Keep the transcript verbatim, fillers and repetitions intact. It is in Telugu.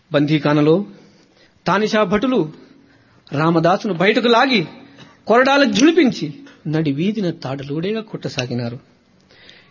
బందీఖానలో తానిషా భటులు రామదాసును బయటకు లాగి కొరడాలకు జులిపించి నడి వీధిన తాడులూడేగా కొట్టసాగినారు.